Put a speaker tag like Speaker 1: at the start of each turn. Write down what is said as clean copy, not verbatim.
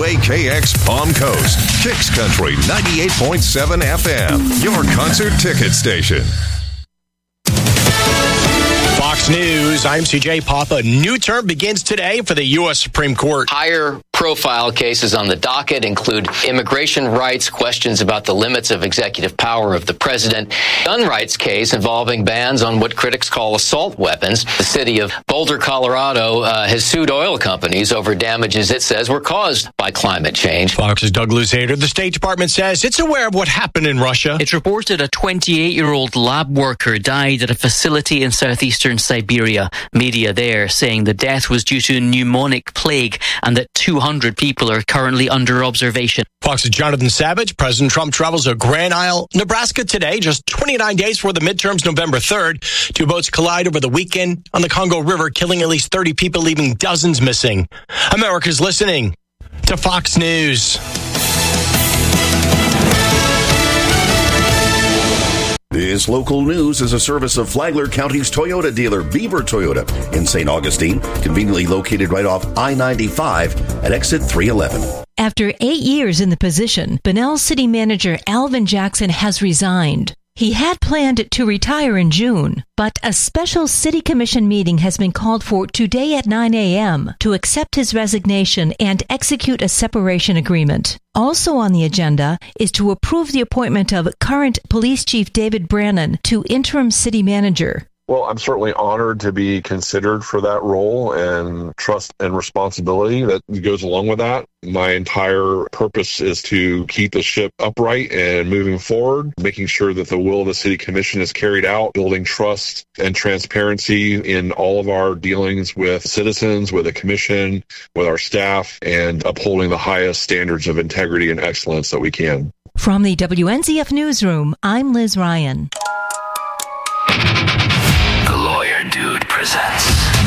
Speaker 1: WAKX Palm Coast, Kicks Country 98.7 FM, your concert ticket station.
Speaker 2: Fox News, I'm CJ Papa. New term begins today for the U.S. Supreme Court.
Speaker 3: Higher profile cases on the docket include immigration rights, questions about the limits of executive power of the president, gun rights case involving bans on what critics call assault weapons. The city of Boulder, Colorado has sued oil companies over damages it says were caused by climate change.
Speaker 2: Fox's Doug Luzader. The State Department says it's aware of what happened in Russia.
Speaker 4: It's reported a 28-year-old lab worker died at a facility in southeastern Siberia. Media there saying the death was due to pneumonic plague and that 200 people are currently under observation.
Speaker 2: Fox's Jonathan Savage. President Trump travels to Grand Isle, Nebraska today, just 29 days before the midterms, November 3rd. Two boats collide over the weekend on the Congo River, killing at least 30 people, leaving dozens missing. America's listening to Fox News.
Speaker 5: This local news is a service of Flagler County's Toyota dealer, Beaver Toyota, in St. Augustine, conveniently located right off I-95 at exit 311.
Speaker 6: After 8 years in the position, Bunnell City Manager Alvin Jackson has resigned. He had planned to retire in June, but a special city commission meeting has been called for today at 9 a.m. to accept his resignation and execute a separation agreement. Also on the agenda is to approve the appointment of current Police Chief David Brannon to interim city manager.
Speaker 7: Well, I'm certainly honored to be considered for that role and trust and responsibility that goes along with that. My entire purpose is to keep the ship upright and moving forward, making sure that the will of the City Commission is carried out, building trust and transparency in all of our dealings with citizens, with the Commission, with our staff, and upholding the highest standards of integrity and excellence that we can.
Speaker 6: From the WNZF Newsroom, I'm Liz Ryan.